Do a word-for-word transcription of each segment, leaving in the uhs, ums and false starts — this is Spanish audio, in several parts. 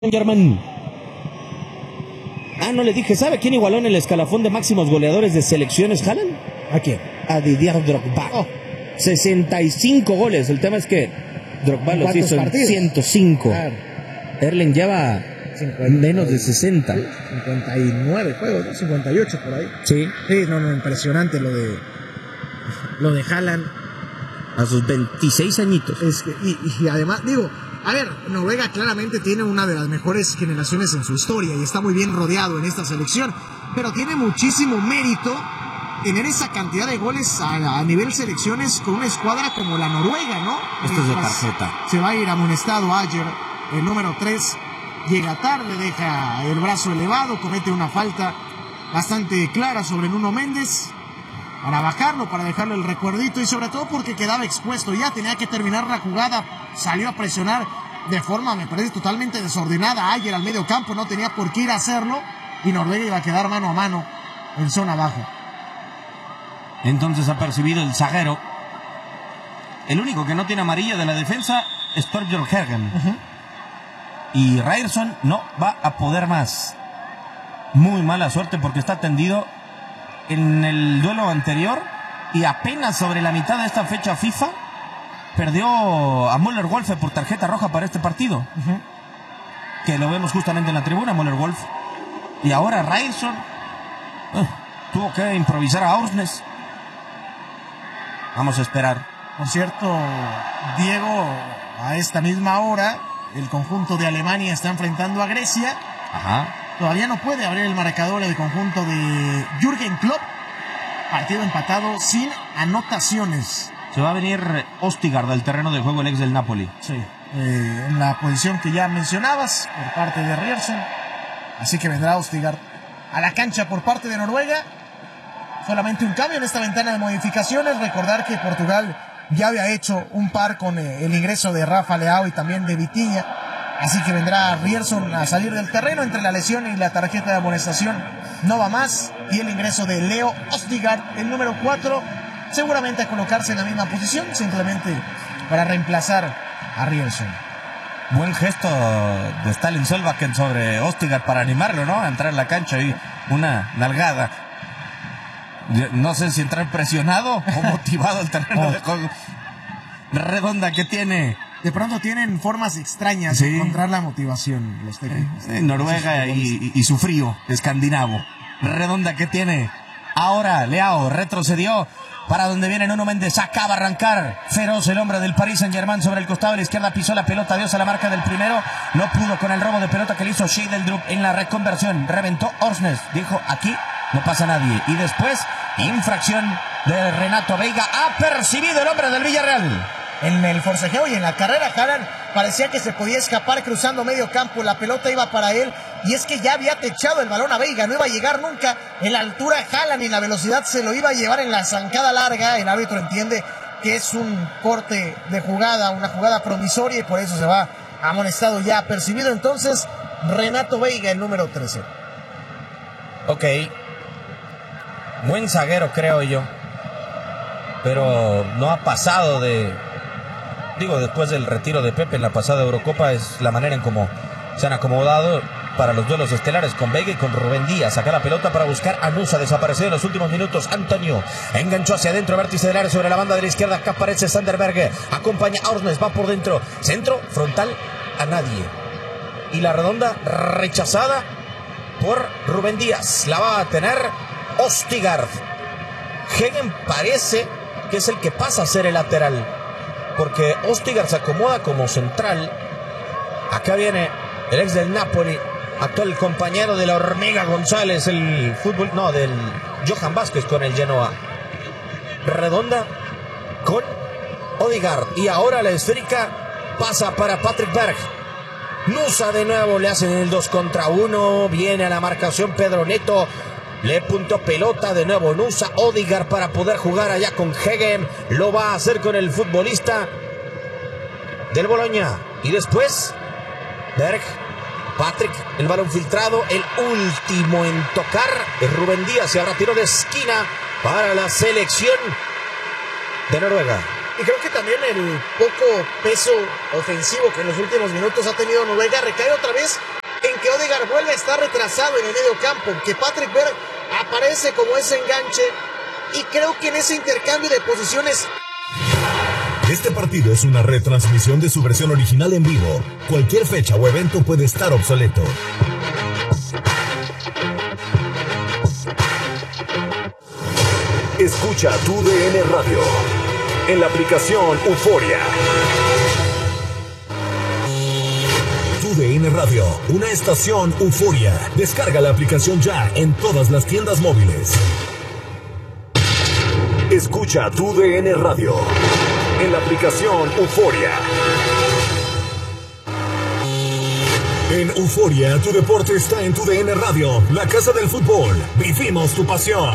Germán. Ah, no le dije, ¿sabe quién igualó en el escalafón de máximos goleadores de selecciones, Haaland? ¿A quién? A Didier Drogba. Oh. sesenta y cinco goles. El tema es que Drogba los hizo en ciento cinco. Claro. Erling lleva cincuenta, menos de sesenta. cincuenta y nueve juegos, ¿no? cincuenta y ocho por ahí. Sí. Sí, no, no, impresionante lo de lo de Haaland. A sus veintiséis añitos. Es que, y, y además, digo, a ver, Noruega claramente tiene una de las mejores generaciones en su historia y está muy bien rodeado en esta selección, pero tiene muchísimo mérito tener esa cantidad de goles a, a nivel selecciones con una escuadra como la Noruega, ¿no? Esto es de tarjeta. Se va a ir amonestado Ayer, el número tres, llega tarde, deja el brazo elevado, comete una falta bastante clara sobre Nuno Méndez, para bajarlo, para dejarle el recuerdito y sobre todo porque quedaba expuesto, ya tenía que terminar la jugada, salió a presionar de forma, me parece, totalmente desordenada ayer al medio campo, no tenía por qué ir a hacerlo y Noruega iba a quedar mano a mano en zona abajo. Entonces ha percibido el zaguero. El único que no tiene amarilla de la defensa es Torbjörn Hagen. Uh-huh. Y Ryerson no va a poder más. Muy mala suerte porque está tendido en el duelo anterior y apenas sobre la mitad de esta fecha FIFA perdió a Müller-Wolfe por tarjeta roja para este partido. Uh-huh. Que lo vemos justamente en la tribuna, Müller-Wolfe. Y ahora Ryerson uh, tuvo que improvisar a Orsnes. Vamos a esperar. Por cierto, Diego, a esta misma hora el conjunto de Alemania está enfrentando a Grecia. Ajá. Todavía no puede abrir el marcador el conjunto de Jürgen Klopp. Partido empatado sin anotaciones. Se va a venir Østigård del terreno de juego, el ex del Napoli. Sí, eh, en la posición que ya mencionabas por parte de Ryerson. Así que vendrá Østigård a la cancha por parte de Noruega. Solamente un cambio en esta ventana de modificaciones. Recordar que Portugal ya había hecho un par con eh, el ingreso de Rafa Leao y también de Vitinha. Así que vendrá Ryerson a salir del terreno entre la lesión y la tarjeta de amonestación. No va más. Y el ingreso de Leo Østigård, el número cuatro, seguramente a colocarse en la misma posición, simplemente para reemplazar a Ryerson. Buen gesto de Stalin Solbakken sobre Østigård para animarlo, ¿no? A entrar en la cancha y una nalgada. No sé si entrar presionado o motivado al terreno oh. de juego. Redonda que tiene. De pronto tienen formas extrañas sí. de encontrar la motivación los técnicos. Eh, Noruega y, y, y su frío escandinavo. Redonda que tiene. Ahora Leao retrocedió para donde viene Nuno Méndez. Acaba a arrancar feroz el hombre del Paris Saint-Germain sobre el costado de la izquierda. Pisó la pelota, dio a la marca del primero. No pudo con el robo de pelota que le hizo Scheidel-Drup en la reconversión. Reventó Orsnes. Dijo, aquí no pasa nadie. Y después, infracción de Renato Veiga. Ha percibido el hombre del Villarreal. En el forcejeo y en la carrera, Haaland parecía que se podía escapar cruzando medio campo. La pelota iba para él. Y es que ya había techado el balón a Veiga. No iba a llegar nunca en la altura de Haaland y la velocidad se lo iba a llevar en la zancada larga. El árbitro entiende que es un corte de jugada, una jugada promisoria y por eso se va amonestado ya. Percibido entonces Renato Veiga, el número trece. Ok. Buen zaguero, creo yo. Pero no ha pasado de... Digo, después del retiro de Pepe en la pasada Eurocopa, es la manera en cómo se han acomodado para los duelos estelares con Veiga y con Rubén Díaz. Saca la pelota para buscar a Nusa, desaparecido en los últimos minutos. Antonio enganchó hacia adentro, vértice del área sobre la banda de la izquierda. Acá aparece Sanderberg, acompaña a Orsnes, va por dentro. Centro, frontal, a nadie. Y la redonda rechazada por Rubén Díaz. La va a tener Østigård. Hagen parece que es el que pasa a ser el lateral, porque Østigård se acomoda como central. Acá viene el ex del Napoli, actual compañero de la Hormiga González, el fútbol, no, del Johan Vázquez con el Genoa. Redonda con Ødegaard. Y ahora la esférica pasa para Patrick Berg. Nusa de nuevo, le hacen el dos contra uno. Viene a la marcación Pedro Neto. Le puntó pelota de nuevo Nusa. Ødegaard para poder jugar allá con Hagen. Lo va a hacer con el futbolista del Bologna. Y después Berg, Patrick, el balón filtrado. El último en tocar es Rubén Díaz. Y ahora tiro de esquina para la selección de Noruega. Y creo que también el poco peso ofensivo que en los últimos minutos ha tenido Noruega recae otra vez Ødegaard vuelve a estar retrasado en el medio campo, que Patrick Berg aparece como ese enganche, y creo que en ese intercambio de posiciones... Este partido es una retransmisión de su versión original en vivo. Cualquier fecha o evento puede estar obsoleto. Escucha tu D N Radio en la aplicación Euforia. Tu D N Radio, una estación Euforia. Descarga la aplicación ya en todas las tiendas móviles. Escucha tu D N Radio en la aplicación Euforia. En Euforia, tu deporte está en tu D N Radio, la casa del fútbol. Vivimos tu pasión.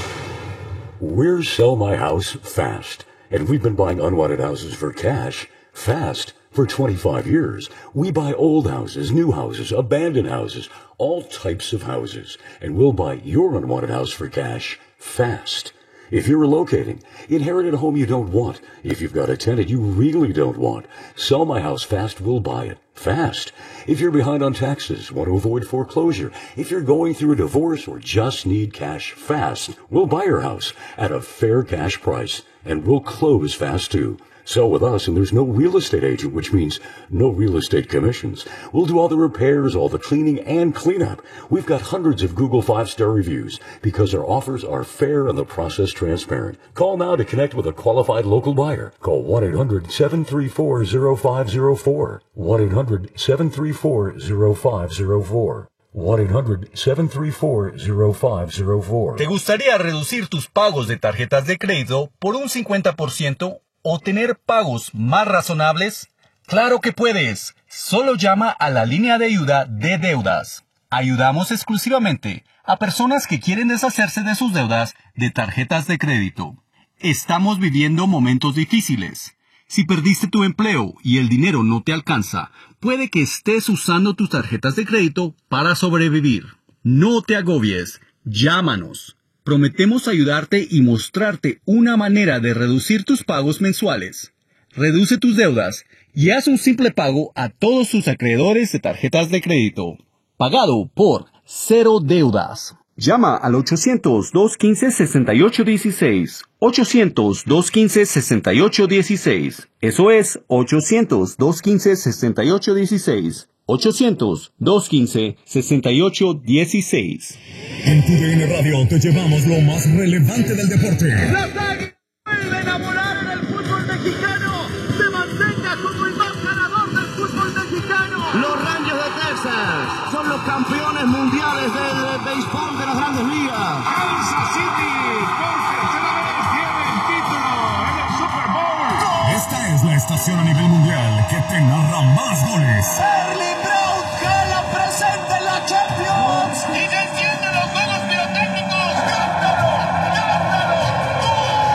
We're Sell My House Fast, and we've been buying unwanted houses for cash fast for twenty-five years. We buy old houses, new houses, abandoned houses, all types of houses, and we'll buy your unwanted house for cash fast. If you're relocating, inherit a home you don't want. If you've got a tenant you really don't want, Sell My House Fast will buy it fast. If you're behind on taxes, want to avoid foreclosure, if you're going through a divorce or just need cash fast, we'll buy your house at a fair cash price, and we'll close fast too. Sell with us, and there's no real estate agent, which means no real estate commissions. We'll do all the repairs, all the cleaning, and cleanup. We've got hundreds of Google five-star reviews because our offers are fair and the process transparent. Call now to connect with a qualified local buyer. Call one eight hundred seven three four zero five zero four. one eight hundred seven three four zero five zero four. one eight hundred seven three four zero five zero four. ¿Te gustaría reducir tus pagos de tarjetas de crédito por un cincuenta por ciento? ¿O tener pagos más razonables? ¡Claro que puedes! Solo llama a la línea de ayuda de deudas. Ayudamos exclusivamente a personas que quieren deshacerse de sus deudas de tarjetas de crédito. Estamos viviendo momentos difíciles. Si perdiste tu empleo y el dinero no te alcanza, puede que estés usando tus tarjetas de crédito para sobrevivir. No te agobies. Llámanos. Prometemos ayudarte y mostrarte una manera de reducir tus pagos mensuales. Reduce tus deudas y haz un simple pago a todos tus acreedores de tarjetas de crédito. Pagado por Cero Deudas. Llama al ochocientos, dos quince, sesenta y ocho dieciséis. ochocientos, dos quince, sesenta y ocho dieciséis. Eso es ochocientos, dos quince, sesenta y ocho dieciséis. ochocientos, dos quince, sesenta y ocho dieciséis. En tu D N Radio te llevamos lo más relevante del deporte. Las Águilas vuelven a volar en el fútbol mexicano. Se mantenga como el más ganador del fútbol mexicano. Los Rangers de Texas son los campeones mundiales del béisbol de las Grandes Ligas. Kansas City por tercera vez tiene el título en el Super Bowl. Esta es la estación a nivel mundial que te narra más goles. Erling Braut Haaland presente en la Champions. Y desciende los juegos pirotécnicos. ¡Cántalo! ¡Cántalo! ¡Tú!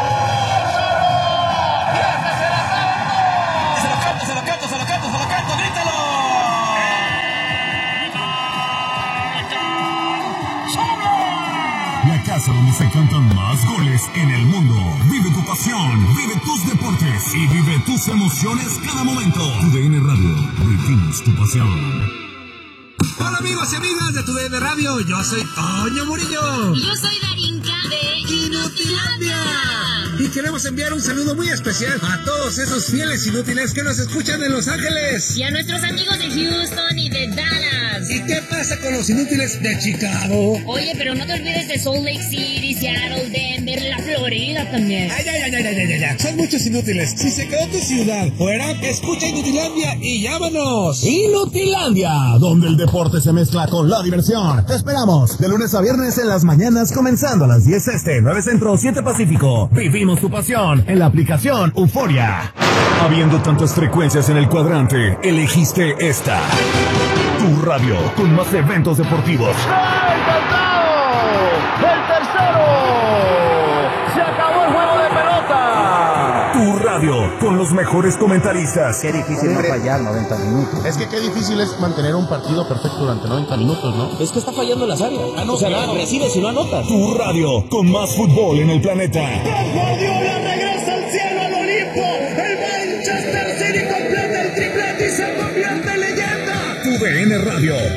¡Y ese será todo! Se lo canto, se lo canto, se lo canto, se lo canto, grítalo. La casa donde se cantan más goles en el mundo. Vive tu pasión, vive tus deportes y vive tus emociones cada momento. Tu D N Radio, vivimos tu pasión. Hola amigos y amigas de tu D N Radio, yo soy Toño Murillo. Y yo soy Darinka de Inutilandia. Y queremos enviar un saludo muy especial a todos esos fieles inútiles que nos escuchan en Los Ángeles. Y a nuestros amigos de Houston y de Dallas. ¿Y qué pasa con los inútiles de Chicago? Oye, pero no te olvides de Salt Lake City, Seattle, Denver, la Florida también. Ay, ay, ay, ay, ay, ay, ay. Son muchos inútiles. Si se quedó tu ciudad fuera, escucha Inutilandia y llámanos. Inutilandia, donde el deporte se mezcla con la diversión. Te esperamos de lunes a viernes en las mañanas, comenzando a las diez este, nueve Centro, siete Pacífico. Vivimos tu pasión en la aplicación Euforia. Habiendo tantas frecuencias en el cuadrante, elegiste esta. Tu radio con más eventos deportivos. ¡El tercero! ¡El tercero! ¡Se acabó el juego de pelota! Tu radio con los mejores comentaristas. Qué difícil no fallar noventa minutos. Es que qué difícil es mantener un partido perfecto durante noventa minutos, ¿no? Es que está fallando en las áreas. Ah, no, o sea, nada, recibes y no anotas. Tu radio con más fútbol en el planeta. ¡Pep Guardiola regresa al cielo, al Olimpo! ¡El Manchester City completa el triplete y se convierte en leyenda! Tu D N Radio.